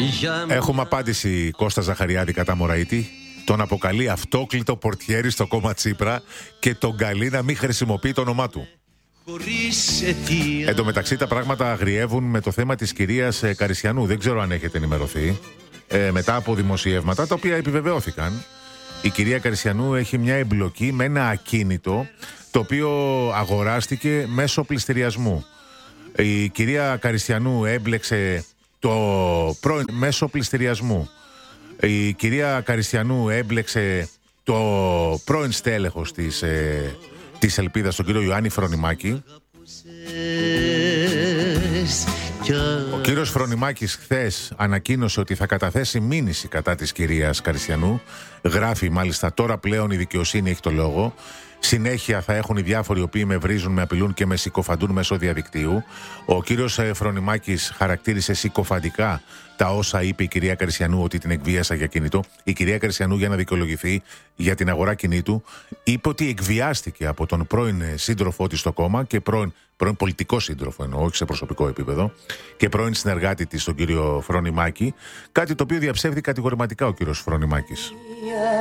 Έχουμε απάντηση Κώστα Ζαχαριάδη κατά Μωραήτη. Τον αποκαλεί αυτόκλητο πορτιέρι στο κόμμα Τσίπρα και τον καλεί να μην χρησιμοποιεί το όνομά του. Εν τω μεταξύ τα πράγματα αγριεύουν με το θέμα της κυρίας Καριστιανού. Δεν ξέρω αν έχετε ενημερωθεί. Μετά από δημοσιεύματα τα οποία επιβεβαιώθηκαν, η κυρία Καριστιανού έχει μια εμπλοκή με ένα ακίνητο το οποίο αγοράστηκε μέσω πληστηριασμού. Η κυρία Καριστιανού έμπλεξε το πρώην μέσω πληστηριασμού. Η κυρία Καριστιανού έμπλεξε το πρώην στέλεχος της Ελπίδας, τον κύριο Ιωάννη Φρονιμάκη. Ο κύριος Φρονιμάκης χθες ανακοίνωσε ότι θα καταθέσει μήνυση κατά της κυρίας Καριστιανού. Γράφει μάλιστα: τώρα πλέον η δικαιοσύνη έχει το λόγο. Συνέχεια θα έχουν οι διάφοροι οι οποίοι με βρίζουν, με απειλούν και με συκοφαντούν μέσω διαδικτύου. Ο κύριος Φρονιμάκης χαρακτήρισε συκοφαντικά τα όσα είπε η κυρία Καριστιανού, ότι την εκβίασα για κινητό. Η κυρία Καριστιανού, για να δικαιολογηθεί για την αγορά κινήτου, είπε ότι εκβιάστηκε από τον πρώην σύντροφό της στο κόμμα και πρώην πολιτικό σύντροφο, εννοώ, όχι σε προσωπικό επίπεδο, και πρώην συνεργάτη της, τον κύριο Φρονιμάκη. Κάτι το οποίο διαψεύδει κατηγορηματικά ο κύριος Φρονιμάκης.